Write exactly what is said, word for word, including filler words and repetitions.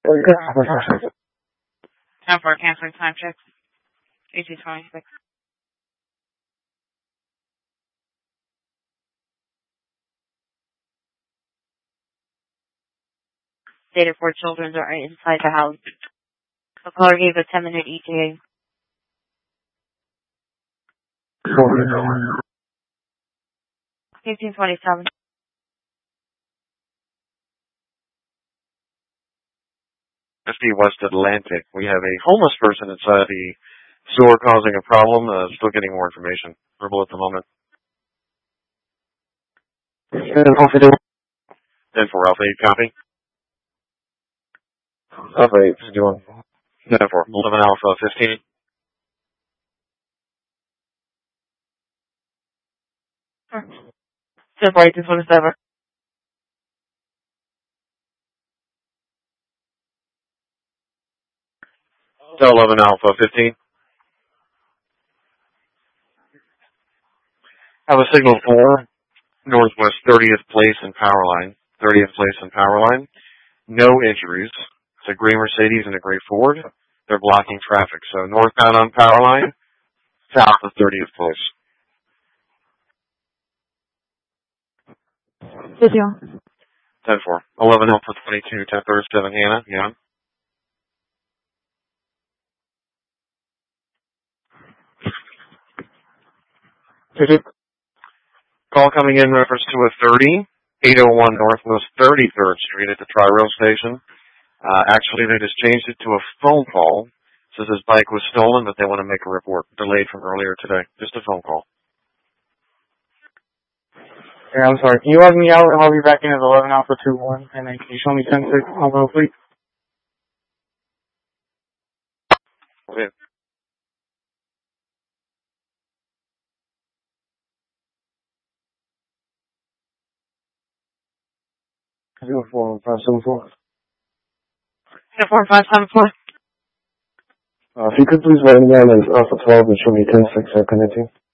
Time for canceling time checks. eighteen twenty-six. Data for children are inside the house. The caller gave a ten minute E T A. eighteen twenty-seven. F D West Atlantic. We have a homeless person inside the store causing a problem. Uh, still getting more information. Verbal at the moment. ten four Alpha eight, copy. Alpha eight, is doing. ten four, eleven Alpha fifteen. ten four, eighteen twenty-seven. eleven Alpha fifteen. Have a signal for Northwest thirtieth Place and Powerline. thirtieth Place and Powerline. No injuries. It's a gray Mercedes and a gray Ford. They're blocking traffic. So northbound on Powerline, south of thirtieth Place. ten four. eleven Alpha twenty-two, ten thirty-seven, Hannah. Yeah. Call coming in reference to a thirty, eight oh one Northwest thirty-third Street at the Tri-Rail Station. Uh, actually, they just changed it to a phone call. Says his bike was stolen, but they want to make a report. Delayed from earlier today. Just a phone call. Yeah, I'm sorry. Can you log me out and I'll be back in at eleven Alpha two one, and then can you show me ten six Alpha fleet? Okay. Zero four five seven four. ten four five seven four. Uh, if you could please write me down as Alpha twelve and show me ten six uh, connecting.